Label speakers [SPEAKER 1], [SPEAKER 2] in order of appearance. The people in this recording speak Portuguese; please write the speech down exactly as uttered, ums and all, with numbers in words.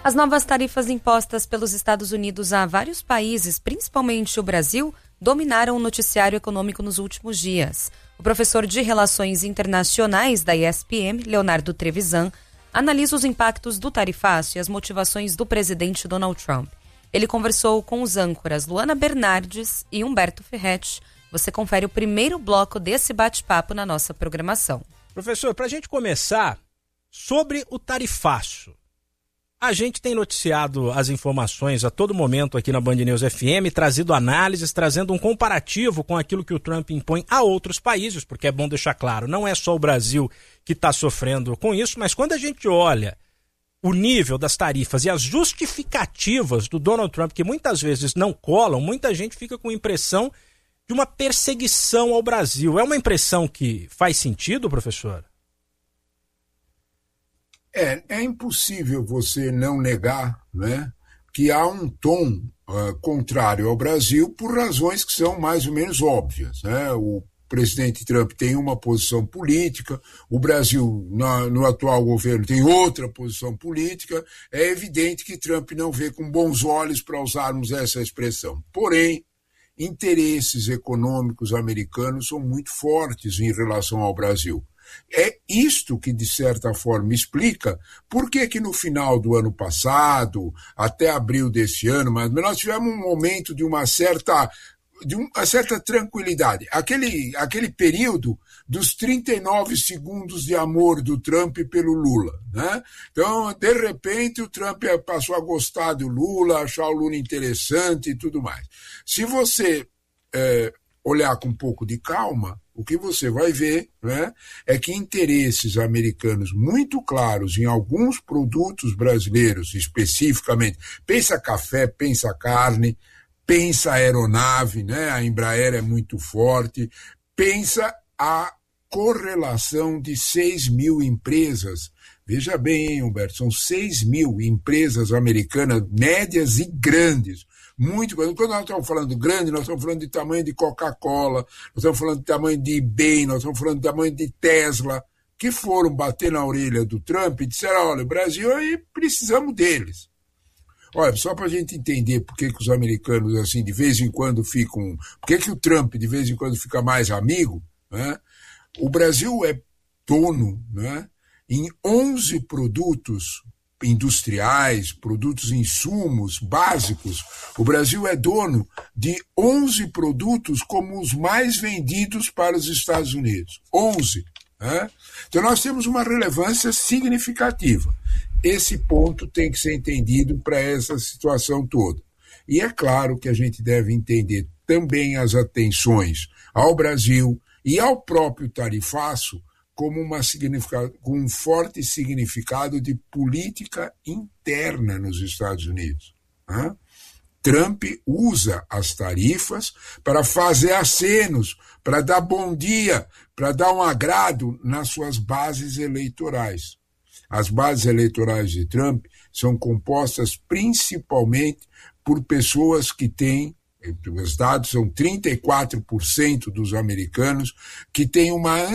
[SPEAKER 1] As novas tarifas impostas pelos Estados Unidos a vários países, principalmente o Brasil, dominaram o noticiário econômico nos últimos dias. O professor de Relações Internacionais da E S P M, Leonardo Trevisan, analisa os impactos do tarifaço e as motivações do presidente Donald Trump. Ele conversou com os âncoras Luana Bernardes e Humberto Ferretti. Você confere o primeiro bloco desse bate-papo na nossa programação.
[SPEAKER 2] Professor, para a gente começar, sobre o tarifaço. A gente tem noticiado as informações a todo momento aqui na Band News F M, trazido análises, trazendo um comparativo com aquilo que o Trump impõe a outros países, porque é bom deixar claro, não é só o Brasil que está sofrendo com isso, mas quando a gente olha o nível das tarifas e as justificativas do Donald Trump, que muitas vezes não colam, muita gente fica com a impressão de uma perseguição ao Brasil. É uma impressão que faz sentido, professor?
[SPEAKER 3] É, é impossível você não negar, né, que há um tom uh, contrário ao Brasil por razões que são mais ou menos óbvias, né? O presidente Trump tem uma posição política, o Brasil, na, no atual governo, tem outra posição política. É evidente que Trump não vê com bons olhos, para usarmos essa expressão. Porém, interesses econômicos americanos são muito fortes em relação ao Brasil. É isto que, de certa forma, explica por que que no final do ano passado, até abril desse ano, mas nós tivemos um momento de uma certa, de uma certa tranquilidade. Aquele, aquele período dos trinta e nove segundos de amor do Trump pelo Lula, né? Então, de repente, o Trump passou a gostar do Lula, achar o Lula interessante e tudo mais. Se você é, olhar com um pouco de calma, o que você vai ver, né, é que interesses americanos muito claros em alguns produtos brasileiros, especificamente, pensa café, pensa carne, pensa aeronave, né, a Embraer é muito forte, pensa a correlação de seis mil empresas. Veja bem, hein, Humberto, são seis mil empresas americanas, médias e grandes. Muito, quando nós estamos falando grande, nós estamos falando de tamanho de Coca-Cola, nós estamos falando de tamanho de eBay, nós estamos falando de tamanho de Tesla, que foram bater na orelha do Trump e disseram, olha, Brasil, aí precisamos deles. Olha, só para a gente entender por que que os americanos, assim, de vez em quando ficam, por que que o Trump, de vez em quando, fica mais amigo, né? O Brasil é dono, né, em onze produtos industriais, produtos insumos básicos. O Brasil é dono de onze produtos como os mais vendidos para os Estados Unidos. onze. Né? Então nós temos uma relevância significativa. Esse ponto tem que ser entendido para essa situação toda. E é claro que a gente deve entender também as atenções ao Brasil e ao próprio tarifaço como uma com um forte significado de política interna nos Estados Unidos. Né? Trump usa as tarifas para fazer acenos, para dar bom dia, para dar um agrado nas suas bases eleitorais. As bases eleitorais de Trump são compostas principalmente por pessoas que têm, os dados são trinta e quatro por cento dos americanos que têm uma